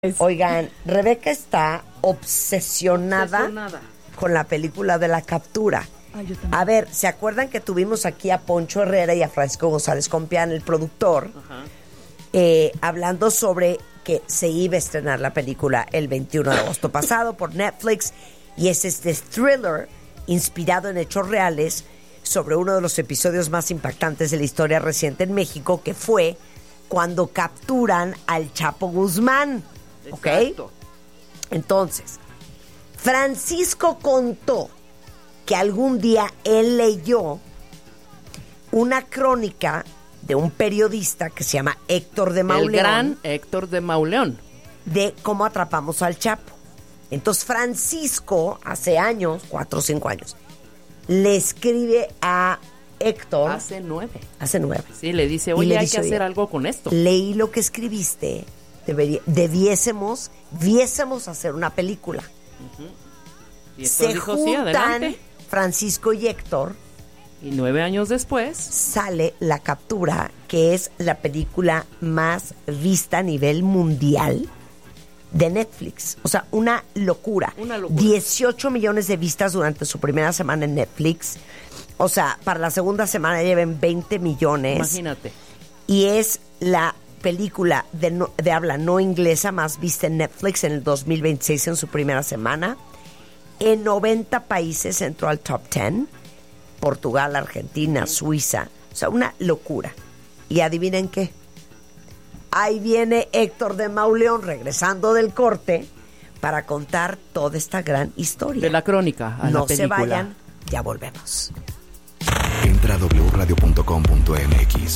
Oigan, Rebeca está obsesionada con la película de La Captura. Yo también. A ver, ¿se acuerdan que tuvimos aquí a Poncho Herrera y a Francisco González Compián, el productor, hablando sobre que se iba a estrenar la película el 21 de agosto pasado por Netflix, y es este thriller inspirado en hechos reales sobre uno de los episodios más impactantes de la historia reciente en México, que fue cuando capturan al Chapo Guzmán. ¿Ok? Entonces, Francisco contó que algún día él leyó una crónica de un periodista que se llama Héctor de Mauleón. El gran Héctor de Mauleón. De cómo atrapamos al Chapo. Entonces, Francisco, hace años, 4 o 5 años, le escribe a Héctor. Hace 9. Sí, le dice, oye, hay que hacer algo con esto. Leí lo que escribiste. Debiésemos hacer una película. Y se dijo, juntan sí, adelante. Francisco y Héctor. Y 9 años después sale La Captura, que es la película más vista a nivel mundial de Netflix. O sea, una locura. 18 millones de vistas durante su primera semana en Netflix. O sea, para la segunda semana lleven 20 millones. Imagínate. Y es la película de habla no inglesa más vista en Netflix en el 2026 en su primera semana. En 90 países entró al top 10. Portugal, Argentina, Suiza. O sea, una locura. Y adivinen qué. Ahí viene Héctor de Mauleón regresando del corte para contar toda esta gran historia. De la crónica a la película. No se vayan, ya volvemos. Entra a wradio.com.mx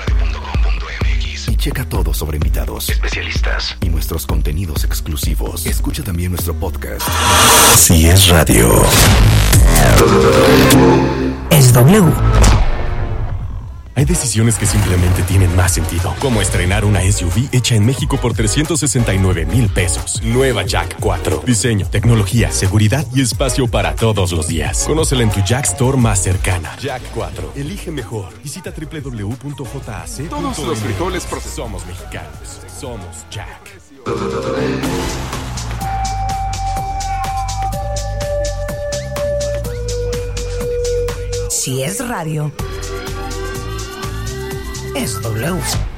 y checa todo sobre invitados, especialistas y nuestros contenidos exclusivos. Escucha también nuestro podcast. Si es radio, es W. Hay decisiones que simplemente tienen más sentido, como estrenar una SUV hecha en México por 369,000 pesos. Nueva Jack 4. Diseño, tecnología, seguridad y espacio para todos los días. Conócela en tu Jack Store más cercana. Jack 4. Elige mejor. Visita www.jac. Todos los frijoles procesados. Somos mexicanos. Somos Jack. Si es radio, es W.